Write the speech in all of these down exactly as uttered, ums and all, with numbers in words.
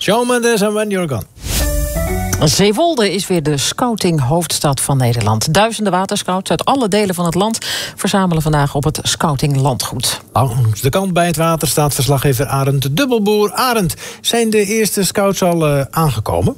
Shawn Mendes en When You're Gone. Zeewolde is weer de scouting-hoofdstad van Nederland. Duizenden waterscouts uit alle delen van het land verzamelen vandaag op het scouting-landgoed. Langs de kant bij het water staat verslaggever Arend Dubbelboer. Arend, zijn de eerste scouts al uh, aangekomen?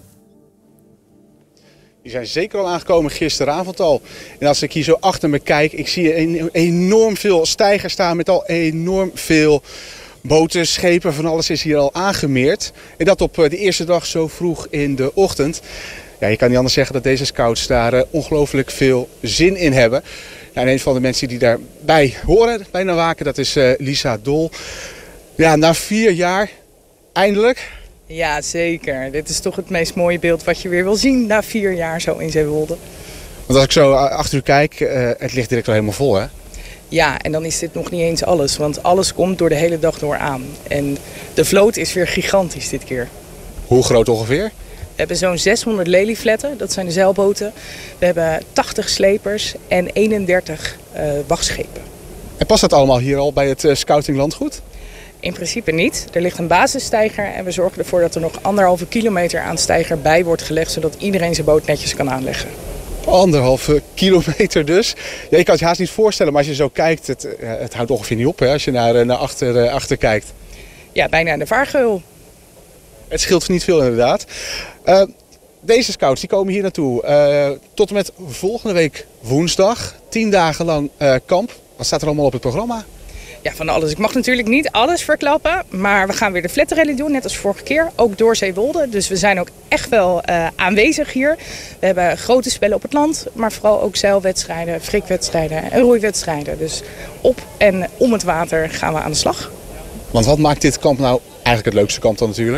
Die zijn zeker al aangekomen gisteravond al. En als ik hier zo achter me kijk, ik zie een, enorm veel steigers staan met al enorm veel boten, schepen, van alles is hier al aangemeerd. En dat op de eerste dag zo vroeg in de ochtend. Ja, je kan niet anders zeggen dat deze scouts daar uh, ongelooflijk veel zin in hebben. Ja, en een van de mensen die daarbij horen, bij Nawaken, dat is uh, Lisa Dol. Ja, na vier jaar, eindelijk. Ja, zeker. Dit is toch het meest mooie beeld wat je weer wil zien na vier jaar zo in Zeewolde. Want als ik zo achter u kijk, uh, het ligt direct al helemaal vol, hè? Ja, en dan is dit nog niet eens alles, want alles komt door de hele dag door aan. En de vloot is weer gigantisch dit keer. Hoe groot ongeveer? We hebben zo'n zeshonderd leliefletten, dat zijn de zeilboten. We hebben tachtig slepers en eenendertig uh, wachtschepen. En past dat allemaal hier al bij het uh, scoutinglandgoed? In principe niet. Er ligt een basissteiger en we zorgen ervoor dat er nog anderhalve kilometer aan steiger bij wordt gelegd, zodat iedereen zijn boot netjes kan aanleggen. Anderhalve kilometer dus. Ja, je kan het je haast niet voorstellen, maar als je zo kijkt, het, het houdt ongeveer niet op, hè, als je naar, naar achter, uh, achter kijkt. Ja, bijna aan de vaargeul. Het scheelt niet veel inderdaad. Uh, deze scouts die komen hier naartoe uh, tot en met volgende week woensdag. Tien dagen lang uh, kamp. Wat staat er allemaal op het programma? Ja, van alles. Ik mag natuurlijk niet alles verklappen, maar we gaan weer de flatterrally doen, net als vorige keer. Ook door Zeewolde, dus we zijn ook echt wel uh, aanwezig hier. We hebben grote spellen op het land, maar vooral ook zeilwedstrijden, frikwedstrijden en roeiwedstrijden. Dus op en om het water gaan we aan de slag. Want wat maakt dit kamp nou eigenlijk het leukste kamp dan natuurlijk?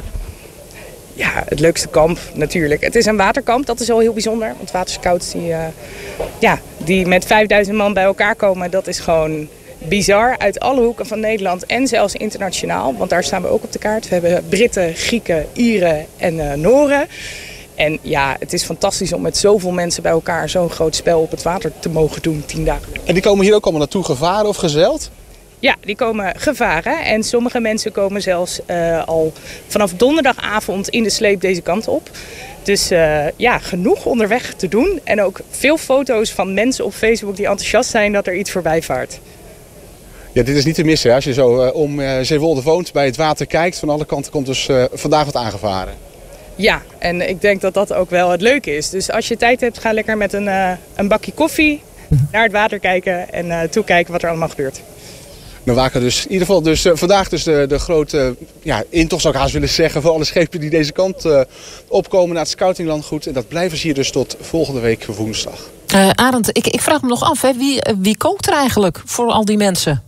Ja, het leukste kamp natuurlijk. Het is een waterkamp, dat is al heel bijzonder. Want waterscouts die, uh, ja, die met vijfduizend man bij elkaar komen, dat is gewoon bizar, uit alle hoeken van Nederland en zelfs internationaal. Want daar staan we ook op de kaart. We hebben Britten, Grieken, Ieren en uh, Noren. En ja, het is fantastisch om met zoveel mensen bij elkaar zo'n groot spel op het water te mogen doen, tien dagen. En die komen hier ook allemaal naartoe gevaren of gezeild? Ja, die komen gevaren. En sommige mensen komen zelfs uh, al vanaf donderdagavond in de sleep deze kant op. Dus uh, ja, genoeg onderweg te doen. En ook veel foto's van mensen op Facebook die enthousiast zijn dat er iets voorbij vaart. Ja, dit is niet te missen. Hè? Als je zo uh, om uh, Zeewolde woont, bij het water kijkt, van alle kanten komt dus uh, vandaag wat aangevaren. Ja, en ik denk dat dat ook wel het leuke is. Dus als je tijd hebt, ga lekker met een, uh, een bakje koffie naar het water kijken en uh, toekijken wat er allemaal gebeurt. Nawaken dus, in ieder geval dus, uh, vandaag dus de, de grote ja, intocht, zou ik haast willen zeggen, van alle schepen die deze kant uh, opkomen naar het scoutinglandgoed. En dat blijven ze hier dus tot volgende week woensdag. Uh, Arend, ik, ik vraag me nog af, hè, wie, wie kookt er eigenlijk voor al die mensen?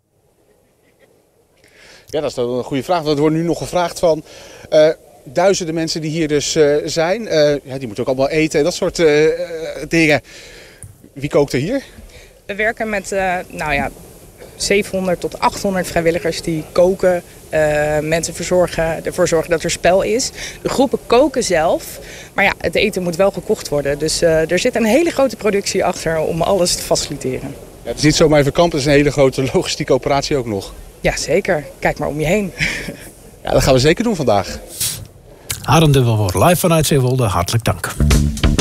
Ja, dat is een goede vraag. Want er wordt nu nog gevraagd van uh, duizenden mensen die hier dus uh, zijn. Uh, ja, die moeten ook allemaal eten en dat soort uh, dingen. Wie kookt er hier? We werken met uh, nou ja, zevenhonderd tot achthonderd vrijwilligers die koken, uh, mensen verzorgen, ervoor zorgen dat er spel is. De groepen koken zelf, maar ja, het eten moet wel gekocht worden. Dus uh, er zit een hele grote productie achter om alles te faciliteren. Ja, het is niet zomaar even kamp, het is een hele grote logistieke operatie ook nog. Ja, zeker. Kijk maar om je heen. Ja, dat gaan we zeker doen vandaag. Arend Dubbelboer, live vanuit Zeewolde, hartelijk dank.